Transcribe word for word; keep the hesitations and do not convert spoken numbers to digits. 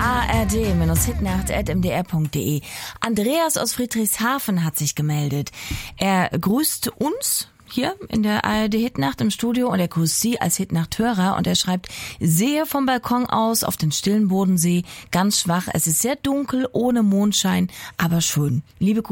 a r d Hitnacht at m d r punkt d e. Andreas aus Friedrichshafen hat sich gemeldet. Er grüßt uns hier in der A R D Hitnacht im Studio und er grüßt Sie als Hitnacht-Hörer und er schreibt, sehe vom Balkon aus auf den stillen Bodensee, ganz schwach, es ist sehr dunkel, ohne Mondschein, aber schön. Liebe Grüße.